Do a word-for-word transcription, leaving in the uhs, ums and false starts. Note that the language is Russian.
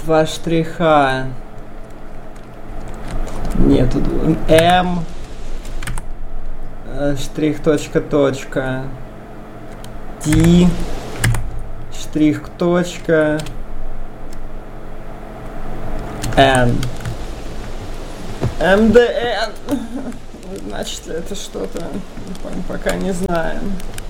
Два штриха. Нет, тут М. Штрих, точка, точка. Д. Штрих, точка. Н. МДН. Значит ли это что-то? Пока не знаем.